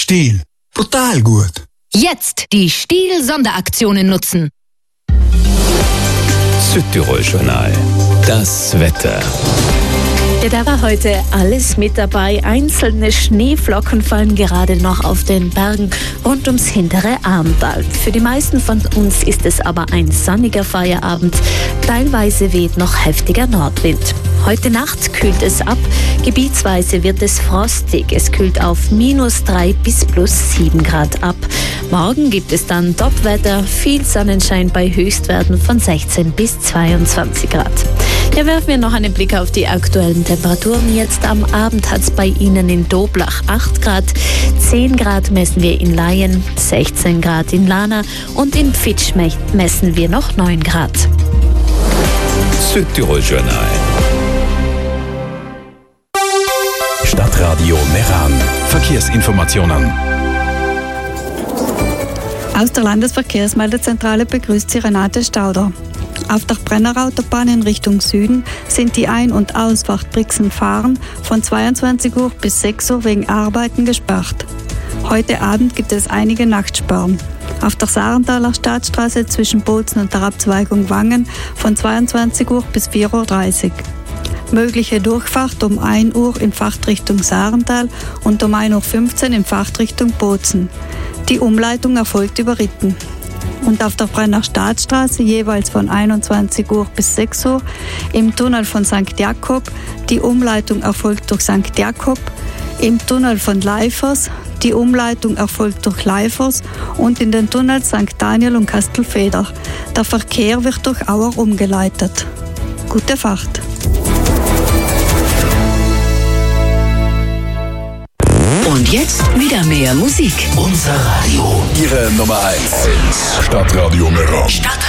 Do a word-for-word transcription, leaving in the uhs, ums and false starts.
Stiel. Total gut. Jetzt die Stiel-Sonderaktionen nutzen. Südtirol-Journal. Das Wetter. Ja, da war heute alles mit dabei. Einzelne Schneeflocken fallen gerade noch auf den Bergen rund ums hintere Arntal. Für die meisten von uns ist es aber ein sonniger Feierabend. Teilweise weht noch heftiger Nordwind. Heute Nacht kühlt es ab. Gebietsweise wird es frostig. Es kühlt auf minus drei bis plus sieben Grad ab. Morgen gibt es dann Topwetter, viel Sonnenschein bei Höchstwerten von sechzehn bis zweiundzwanzig Grad. Hier werfen wir noch einen Blick auf die aktuellen Temperaturen. Jetzt am Abend hat es bei Ihnen in Doblach acht Grad, zehn Grad messen wir in Laien, sechzehn Grad in Lana und in Pfitsch messen wir noch neun Grad. Südtirol-Journal. Stadtradio Meran. Verkehrsinformationen. Aus der Landesverkehrsmeldezentrale begrüßt Sie Renate Stauder. Auf der Brennerautobahn in Richtung Süden sind die Ein- und Ausfahrt Brixen-Fahren von zweiundzwanzig Uhr bis sechs Uhr wegen Arbeiten gesperrt. Heute Abend gibt es einige Nachtsperren. Auf der Sarentaler Staatsstraße zwischen Bozen und der Abzweigung Wangen von zweiundzwanzig Uhr bis vier Uhr dreißig. Mögliche Durchfahrt um ein Uhr in Fahrtrichtung Sarental und um ein Uhr fünfzehn in Fahrtrichtung Bozen. Die Umleitung erfolgt über Ritten. Und auf der Brenner Staatsstraße jeweils von einundzwanzig Uhr bis sechs Uhr im Tunnel von Sankt Jakob. Die Umleitung erfolgt durch Sankt Jakob. Im Tunnel von Leifers. Die Umleitung erfolgt durch Leifers und in den Tunnels Sankt Daniel und Kastelfeder. Der Verkehr wird durch Auer umgeleitet. Gute Fahrt! Und jetzt wieder mehr Musik. Unser Radio. Ihre Nummer eins. Stadtradio Meran. Stadtradio